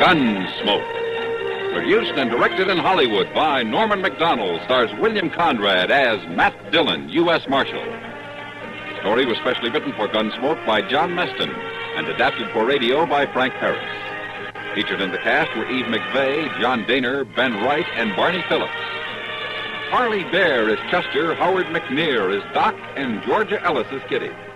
Gunsmoke. Produced and directed in Hollywood by Norman Macdonald, stars William Conrad as Matt Dillon, U.S. Marshal. The story was specially written for Gunsmoke by John Meston and adapted for radio by Frank Harris. Featured in the cast were Eve McVeigh, John Daner, Ben Wright, and Barney Phillips. Harley Bear is Chester, Howard McNear is Doc, and Georgia Ellis is Kitty.